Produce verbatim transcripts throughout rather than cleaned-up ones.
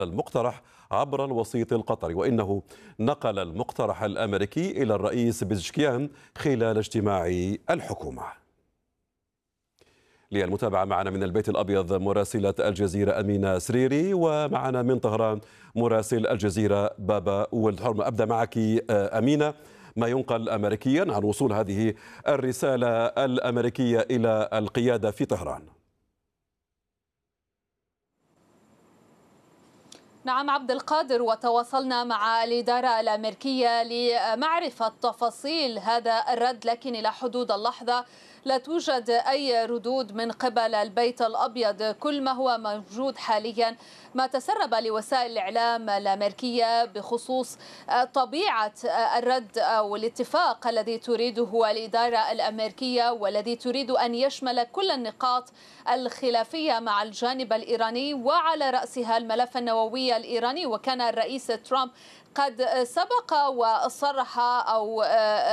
المقترح عبر الوسيط القطري، وإنه نقل المقترح الأمريكي إلى الرئيس بزشكيان خلال اجتماع الحكومة. للمتابعة معنا من البيت الأبيض مراسلة الجزيرة أمينة سريري، ومعنا من طهران مراسل الجزيرة بابا ولد حرمة. أبدأ معك أمينة، ما ينقل أمريكيا عن وصول هذه الرسالة الأمريكية إلى القيادة في طهران. نعم عبد القادر، وتواصلنا مع الإدارة الأمريكية لمعرفة تفاصيل هذا الرد، لكن إلى حدود اللحظة لا توجد أي ردود من قبل البيت الأبيض. كل ما هو موجود حاليا ما تسرب لوسائل الإعلام الأمريكية بخصوص طبيعة الرد أو الاتفاق الذي تريده الإدارة الأمريكية، والذي تريد أن يشمل كل النقاط الخلافية مع الجانب الإيراني، وعلى رأسها الملف النووي الإيراني. وكان الرئيس ترامب قد سبق وصرح أو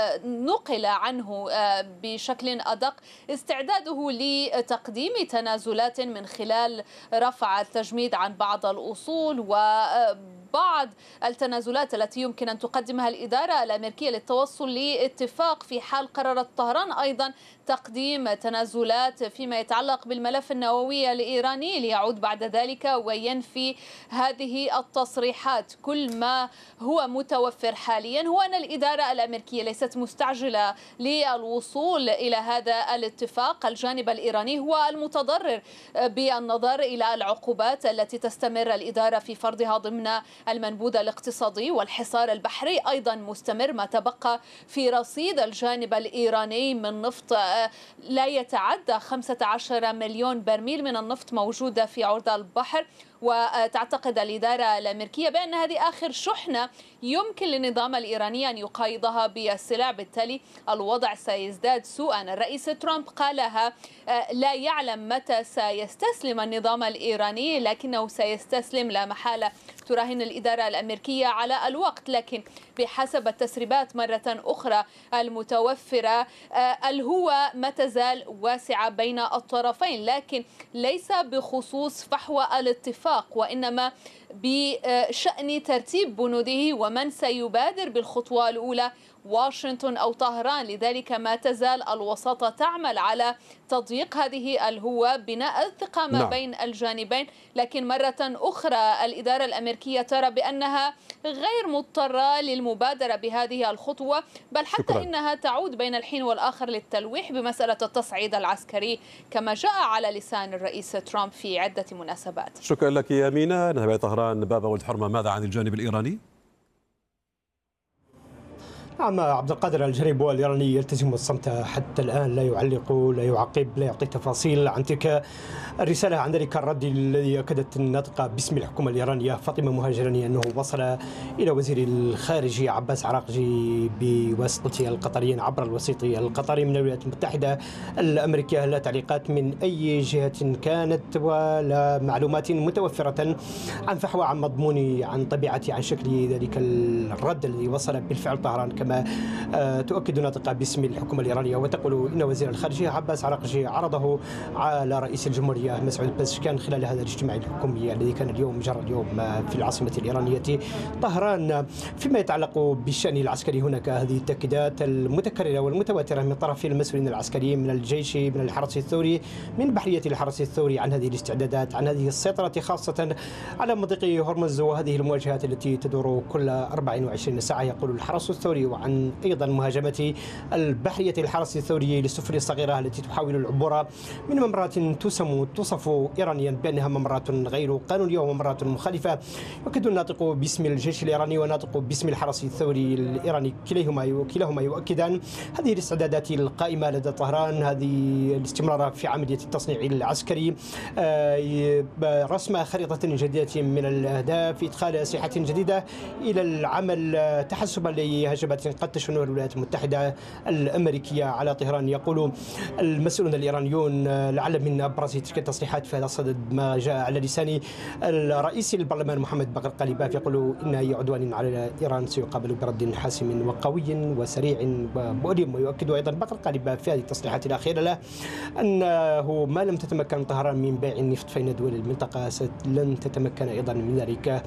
نقل عنه بشكل أدق استعداده لتقديم تنازلات من خلال رفع التجميد عن بعض الأصول وبعض التنازلات التي يمكن أن تقدمها الإدارة الأمريكية للتوصل لاتفاق، في حال قررت طهران أيضا تقديم تنازلات فيما يتعلق بالملف النووي الإيراني، ليعود بعد ذلك وينفي هذه التصريحات. كل ما هو متوفر حاليا هو أن الإدارة الأمريكية ليست مستعجلة للوصول إلى هذا الاتفاق. الجانب الإيراني هو المتضرر بالنظر إلى العقوبات التي تستمر الإدارة في فرضها ضمن المنبوذ الاقتصادي، والحصار البحري أيضا مستمر. ما تبقى في رصيد الجانب الإيراني من نفط لا يتعدى خمسة عشر مليون برميل من النفط موجودة في عرض البحر، وتعتقد الإدارة الأمريكية بأن هذه آخر شحنة يمكن للنظام الإيراني أن يقايضها بالسلع، بالتالي الوضع سيزداد سوءا. الرئيس ترامب قالها لا يعلم متى سيستسلم النظام الإيراني، لكنه سيستسلم لا محالة. تراهن الإدارة الأمريكية على الوقت، لكن بحسب التسريبات مرة أخرى المتوفرة الهوة ما تزال واسعة بين الطرفين، لكن ليس بخصوص فحوى الاتفاق، وإنما بشأن ترتيب بنوده ومن سيبادر بالخطوة الأولى، واشنطن أو طهران. لذلك ما تزال الوساطة تعمل على تضييق هذه الهوة، بناء الثقة ما نعم. بين الجانبين. لكن مرة أخرى الإدارة الأمريكية ترى بأنها غير مضطرة للمبادرة بهذه الخطوة، بل حتى شكرا. إنها تعود بين الحين والآخر للتلويح بمسألة التصعيد العسكري كما جاء على لسان الرئيس ترامب في عدة مناسبات. شكرا لك يا أمينة. نهاية طهران بابا ولد حرمة، ماذا عن الجانب الإيراني؟ نعم عبد القادر، الجانب الإيراني يلتزم الصمت حتى الآن، لا يعلق لا يعقب لا يعطي تفاصيل عن تلك الرسالة، عن ذلك الرد الذي أكدت الناطقة باسم الحكومة الإيرانية فاطمة مهاجراني أنه وصل إلى وزير الخارجية عباس عراقجي بواسطة القطريين عبر الوسيط القطري من الولايات المتحدة الأمريكية. لا تعليقات من أي جهة كانت ولا معلومات متوفرة عن فحوى، عن مضمون، عن طبيعة، عن شكل ذلك الرد الذي وصل بالفعل طهران، كما تؤكد ناطقة باسم الحكومة الإيرانية وتقول إن وزير الخارجية عباس عراقجي عرضه على رئيس الجمهورية مسعود بزشكيان خلال هذا الاجتماع الحكومي الذي كان اليوم جرى اليوم في العاصمة الإيرانية طهران. فيما يتعلق بالشأن العسكري هناك هذه التأكيدات المتكررة والمتواترة من طرف المسؤولين العسكريين من الجيش، من الحرس الثوري، من بحرية الحرس الثوري، عن هذه الاستعدادات، عن هذه السيطرة خاصة على مضيق هرمز وهذه المواجهات التي تدور كل أربع وعشرين ساعة. يقول الحرس الثوري، وعن أيضا مهاجمة البحرية الحرس الثوري للسفن الصغيرة التي تحاول العبور من ممرات تسمى تصف إيرانيا بأنها ممرات غير قانونية وممرات مخالفة. يؤكد الناطق باسم الجيش الإيراني وناطق باسم الحرس الثوري الإيراني كليهما كلاهما يؤكدان هذه الاستعدادات القائمة لدى طهران، هذه الاستمرار في عملية التصنيع العسكري، رسم خريطة جديدة من الأهداف، إدخال أسلحة جديدة إلى العمل تحسبا لهجمات قد تشنها الولايات المتحدة الأمريكية على طهران. يقول المسؤولون الإيرانيون لعل من أبرز تلك التصريحات في هذا الصدد ما جاء على لسان الرئيس البرلمان محمد بقر قليباف، يقول إن أي عدوان على إيران سيقابل برد حاسم وقوي وسريع ومؤلم. ويؤكد أيضا بقر قليباف في هذه التصريحات الأخيرة له أنه ما لم تتمكن طهران من بيع النفط فإن دول المنطقة لن تتمكن أيضا من ذلك.